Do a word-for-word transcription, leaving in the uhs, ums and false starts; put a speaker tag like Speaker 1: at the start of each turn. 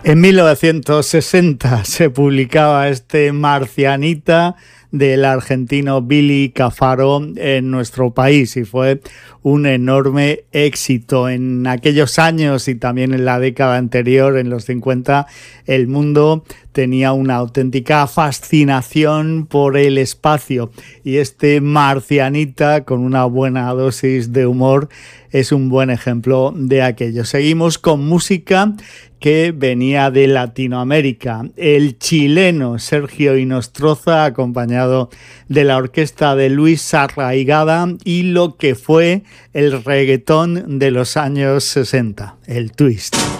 Speaker 1: En mil novecientos sesenta se publicaba este Marcianita del argentino Billy Cafaro en nuestro país y fue un enorme éxito. En aquellos años y también en la década anterior, en los cincuenta, el mundo tenía una auténtica fascinación por el espacio y este Marcianita, con una buena dosis de humor, es un buen ejemplo de aquello. Seguimos con música que venía de Latinoamérica. El chileno Sergio Inostroza, acompañado de la orquesta de Luis Arraigada, y lo que fue el reggaetón de los años sesenta, el twist.